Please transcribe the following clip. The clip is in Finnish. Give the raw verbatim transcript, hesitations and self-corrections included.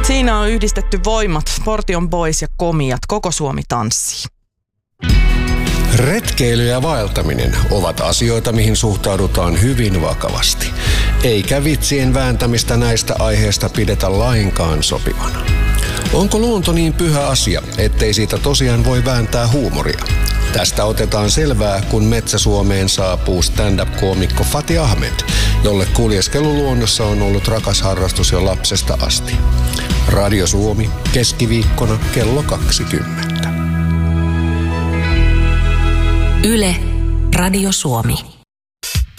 Siinä on yhdistetty voimat, Portion Boys ja Komiat, koko Suomi tanssii. Retkeily ja vaeltaminen ovat asioita, mihin suhtaudutaan hyvin vakavasti. Eikä vitsien vääntämistä näistä aiheista pidetä lainkaan sopivana. Onko luonto niin pyhä asia, ettei siitä tosiaan voi vääntää huumoria? Tästä otetaan selvää, kun Metsä-Suomeen saapuu stand-up-koomikko Fatih Ahmed, jolle kuljeskelu luonnossa on ollut rakas harrastus jo lapsesta asti. Radio Suomi, keskiviikkona kello kaksikymmentä. Yle, Radio Suomi.